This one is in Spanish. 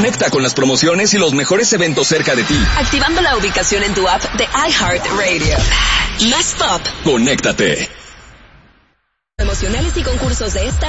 Conecta con las promociones y los mejores eventos cerca de ti. Activando la ubicación en tu app de iHeartRadio. Más pop. Conéctate. Emocionales y concursos de esta